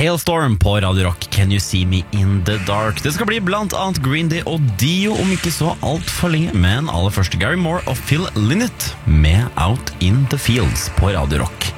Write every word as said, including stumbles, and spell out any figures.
Hailstorm på Radio Rock, Can You See Me In The Dark. Det skal bli blant annet Green Day og Dio om ikke så alt for lenge, men aller først Gary Moore og Phil Lynott med Out In The Fields på Radio Rock.